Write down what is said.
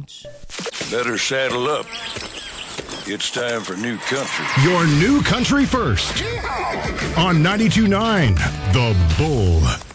Ouch. Better saddle up. It's time for New Country. Your new country first. On 92.9 The Bull.